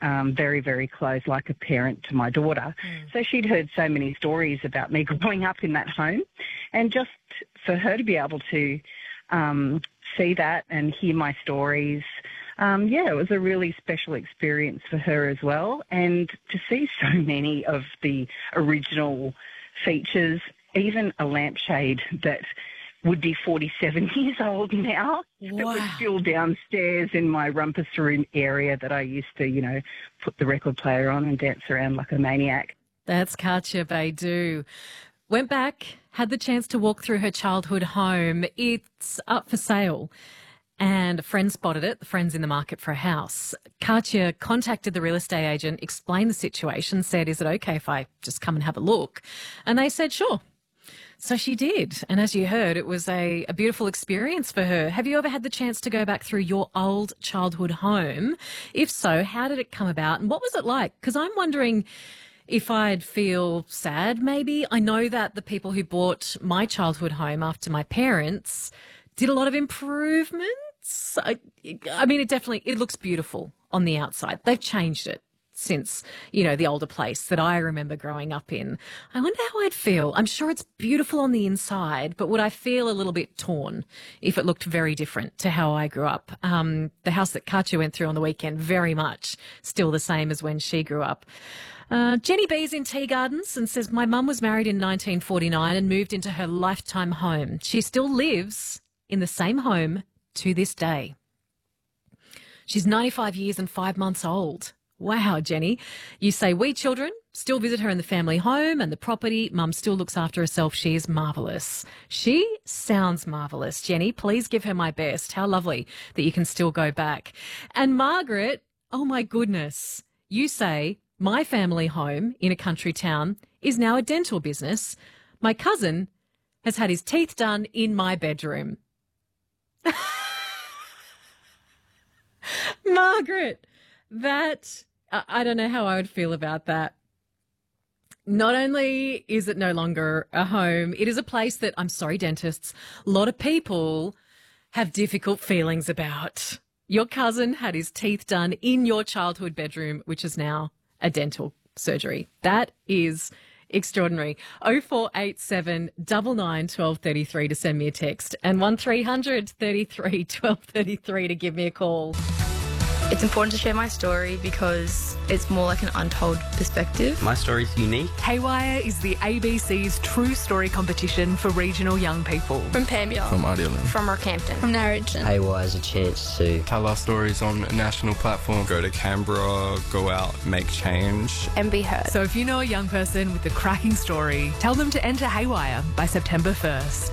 very, very close, like a parent to my daughter. So she'd heard so many stories about me growing up in that home, and just for her to be able to see that and hear my stories, it was a really special experience for her as well. And to see so many of the original features, even a lampshade that would be 47 years old now, that was still downstairs in my rumpus room area that I used to, put the record player on and dance around like a maniac. That's Katya Baidu. Went back, had the chance to walk through her childhood home. It's up for sale. And a friend spotted it. The friend's in the market for a house. Katya contacted the real estate agent, explained the situation, said, is it okay if I just come and have a look? And they said, sure. So she did. And as you heard, it was a beautiful experience for her. Have you ever had the chance to go back through your old childhood home? If so, how did it come about and what was it like? Because I'm wondering if I'd feel sad maybe. I know that the people who bought my childhood home after my parents did a lot of improvements. I mean, it looks beautiful on the outside. They've changed it since, the older place that I remember growing up in. I wonder how I'd feel. I'm sure it's beautiful on the inside, but would I feel a little bit torn if it looked very different to how I grew up? The house that Katya went through on the weekend, very much still the same as when she grew up. Jenny B's in Tea Gardens and says, my mum was married in 1949 and moved into her lifetime home. She still lives in the same home to this day. She's 95 years and 5 months old. Wow, Jenny. You say we children still visit her in the family home and the property. Mum still looks after herself. She is marvellous. She sounds marvellous. Jenny, please give her my best. How lovely that you can still go back. And Margaret, oh my goodness, you say my family home in a country town is now a dental business. My cousin has had his teeth done in my bedroom. Margaret, I don't know how I would feel about that. Not only is it no longer a home, it is a place that, I'm sorry, dentists, a lot of people have difficult feelings about. Your cousin had his teeth done in your childhood bedroom, which is now a dental surgery. That is extraordinary. 0487 99 12 33 to send me a text and 1300 33 12 33 to give me a call. It's important to share my story because it's more like an untold perspective. My story's unique. Haywire is the ABC's true story competition for regional young people. From Pambia. From Idealand. From Rockhampton. From Narrogin. Haywire is a chance to tell our stories on a national platform. Go to Canberra, go out, make change. And be heard. So if you know a young person with a cracking story, tell them to enter Haywire by September 1st.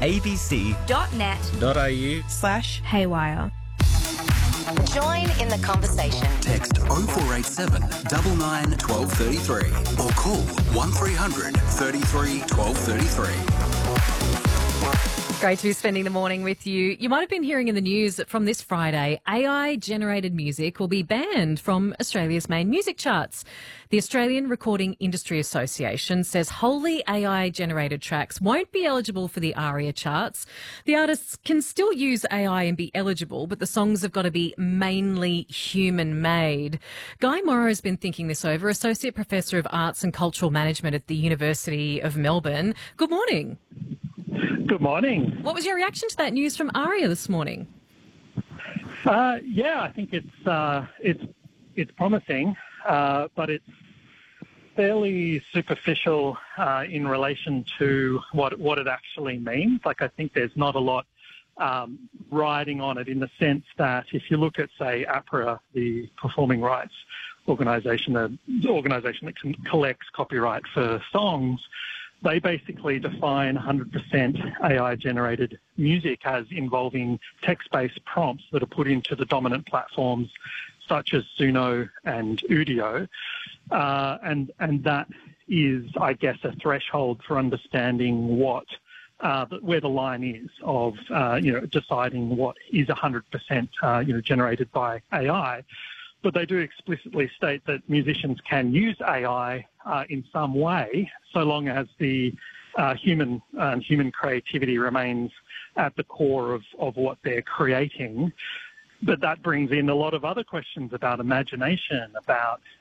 abc.net.au/Haywire. Join in the conversation. Text 0487 99 12 33 or call 1300 33 12 33. Great to be spending the morning with you. You might have been hearing in the news that from this Friday, AI-generated music will be banned from Australia's main music charts. The Australian Recording Industry Association says wholly AI-generated tracks won't be eligible for the ARIA charts. The artists can still use AI and be eligible, but the songs have got to be mainly human-made. Guy Morrow has been thinking this over, Associate Professor of Arts and Cultural Management at the University of Melbourne. Good morning. Good morning. What was your reaction to that news from ARIA this morning? I think it's promising, but it's fairly superficial in relation to what it actually means. Like, I think there's not a lot riding on it, in the sense that if you look at, say, APRA, the performing rights organisation, the organisation that collects copyright for songs, they basically define 100% AI-generated music as involving text-based prompts that are put into the dominant platforms such as Suno and Udio. And that is, I guess, a threshold for understanding where the line is of, deciding what is 100%, generated by AI. But they do explicitly state that musicians can use AI in some way, so long as the human creativity remains at the core of what they're creating. But that brings in a lot of other questions about imagination, about